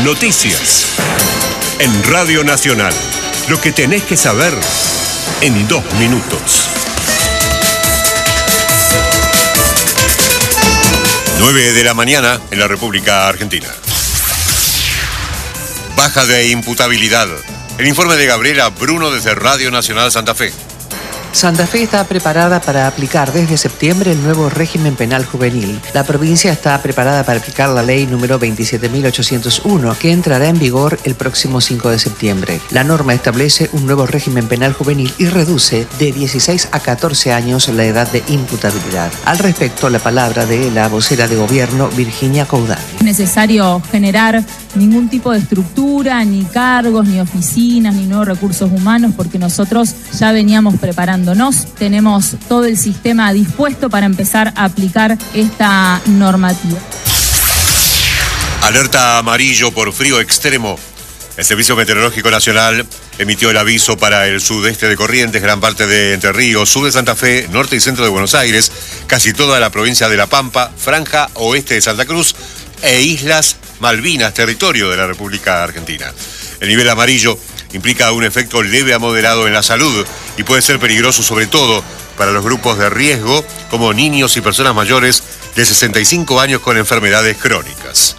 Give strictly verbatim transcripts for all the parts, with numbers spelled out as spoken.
Noticias. En Radio Nacional. Lo que tenés que saber en dos minutos. nueve de la mañana en la República Argentina. Baja de imputabilidad. El informe de Gabriela Bruno desde Radio Nacional Santa Fe. Santa Fe está preparada para aplicar desde septiembre el nuevo régimen penal juvenil. La provincia está preparada para aplicar la ley número veintisiete mil ochocientos uno, que entrará en vigor el próximo cinco de septiembre. La norma establece un nuevo régimen penal juvenil y reduce de dieciséis a catorce años la edad de imputabilidad. Al respecto, la palabra de la vocera de gobierno, Virginia Caudal. Es necesario generar ningún tipo de estructura, ni cargos, ni oficinas, ni nuevos recursos humanos, porque nosotros ya veníamos preparándonos. Tenemos todo el sistema dispuesto para empezar a aplicar esta normativa. Alerta amarillo por frío extremo. El Servicio Meteorológico Nacional emitió el aviso para el sudeste de Corrientes, gran parte de Entre Ríos, sur de Santa Fe, norte y centro de Buenos Aires, casi toda la provincia de La Pampa, franja oeste de Santa Cruz e Islas Malvinas, territorio de la República Argentina. El nivel amarillo implica un efecto leve a moderado en la salud y puede ser peligroso sobre todo para los grupos de riesgo como niños y personas mayores de sesenta y cinco años con enfermedades crónicas.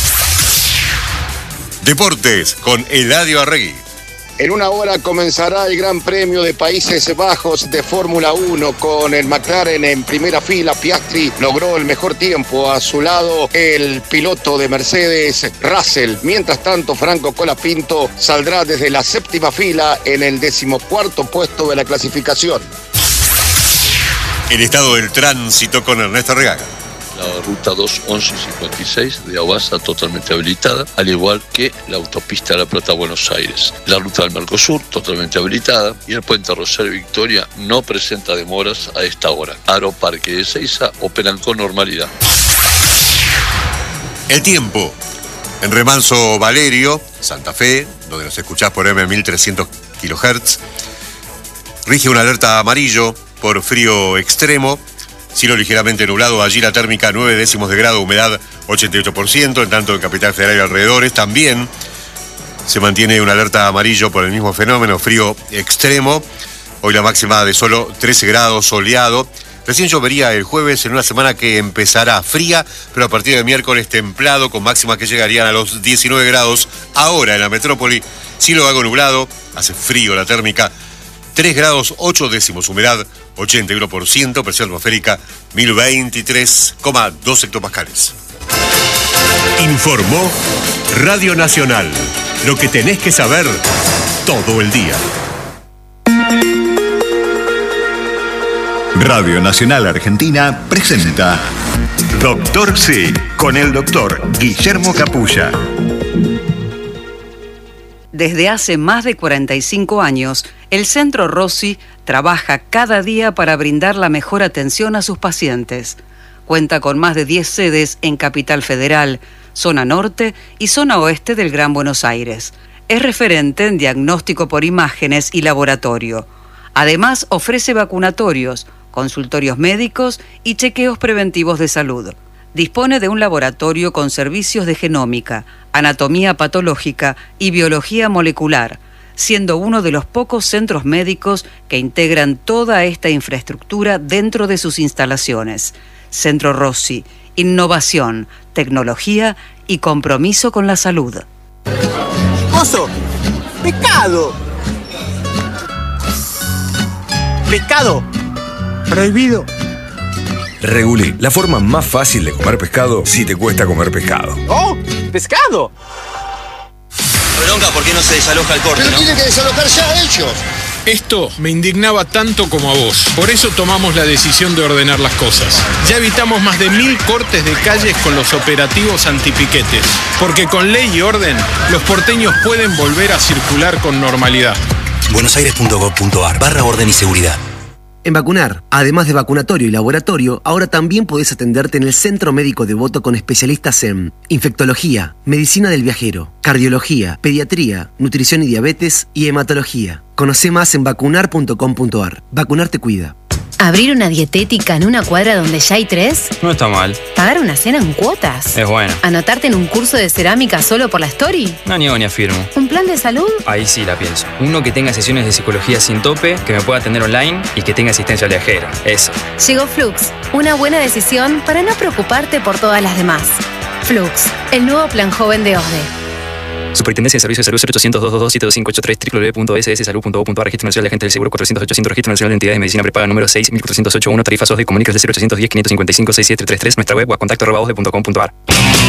Deportes con Eladio Arregui. En una hora comenzará el Gran Premio de Países Bajos de Fórmula uno con el McLaren en primera fila. Piastri logró el mejor tiempo. A su lado el piloto de Mercedes, Russell. Mientras tanto, Franco Colapinto saldrá desde la séptima fila en el decimocuarto puesto de la clasificación. El estado del tránsito con Ernesto Regaga. La ruta dos once cincuenta y seis de Aguasa totalmente habilitada, al igual que la autopista de La Plata a Buenos Aires. La ruta del Mercosur totalmente habilitada y el puente Rosario Victoria no presenta demoras a esta hora. Aro Parque de Ezeiza operan con normalidad. El tiempo. En Remanso Valerio, Santa Fe, donde nos escuchás por M mil trescientos kilohertz, rige una alerta amarillo por frío extremo. Cielo ligeramente nublado, allí la térmica nueve décimos de grado, humedad ochenta y ocho por ciento, en tanto en Capital Federal y alrededores también se mantiene una alerta amarillo por el mismo fenómeno, frío extremo. Hoy la máxima de solo trece grados, soleado. Recién llovería el jueves en una semana que empezará fría, pero a partir de miércoles templado, con máximas que llegarían a los diecinueve grados. Ahora en la metrópoli, cielo algo nublado, hace frío la térmica, tres grados ocho décimos, humedad ochenta y uno por ciento, presión atmosférica mil veintitrés coma dos hectopascales. Informó Radio Nacional. Lo que tenés que saber todo el día. Radio Nacional Argentina presenta Doctor C, con el doctor Guillermo Capulla. Desde hace más de cuarenta y cinco años, el Centro Rossi trabaja cada día para brindar la mejor atención a sus pacientes. Cuenta con más de diez sedes en Capital Federal, zona norte y zona oeste del Gran Buenos Aires. Es referente en diagnóstico por imágenes y laboratorio. Además, ofrece vacunatorios, consultorios médicos y chequeos preventivos de salud. Dispone de un laboratorio con servicios de genómica, anatomía patológica y biología molecular, siendo uno de los pocos centros médicos que integran toda esta infraestructura dentro de sus instalaciones. Centro Rossi, innovación, tecnología y compromiso con la salud. ¡Oso! ¡Pescado! ¡Pescado! ¡Prohibido! Regulí, la forma más fácil de comer pescado si te cuesta comer pescado. ¡Oh! ¡Pescado! Bronca, ¿por qué no se desaloja el corte? Pero ¿no? tienen que desalojar ya ellos. Esto me indignaba tanto como a vos. Por eso tomamos la decisión de ordenar las cosas. Ya evitamos más de mil cortes de calles con los operativos antipiquetes. Porque con ley y orden, los porteños pueden volver a circular con normalidad. buenosaires punto gov punto ar barra orden y seguridad. En Vacunar, además de vacunatorio y laboratorio, ahora también podés atenderte en el Centro Médico Devoto con especialistas en infectología, medicina del viajero, cardiología, pediatría, nutrición y diabetes y hematología. Conocé más en vacunar punto com punto ar. Vacunar te cuida. ¿Abrir una dietética en una cuadra donde ya hay tres? No está mal. ¿Pagar una cena en cuotas? Es bueno. ¿Anotarte en un curso de cerámica solo por la story? No niego ni afirmo. ¿Un plan de salud? Ahí sí la pienso. Uno que tenga sesiones de psicología sin tope, que me pueda atender online y que tenga asistencia viajera. Eso. Llegó Flux. Una buena decisión para no preocuparte por todas las demás. Flux, el nuevo plan joven de O S D E. Superintendencia de Servicios de Salud cero ochocientos, doscientos veintidós, siete dos cinco ocho tres, doble u doble u doble u punto s s salud punto gov punto a r, Registro Nacional de Agentes del Seguro cuatrocientos ochocientos, Registro Nacional de Entidades de Medicina Prepaga número seis mil cuatrocientos ochenta y uno, tarifas O S D E, comunícase cero ochocientos diez, quinientos cincuenta y cinco, sesenta y siete treinta y tres, nuestra web o a contacto arroba osde punto com punto a r.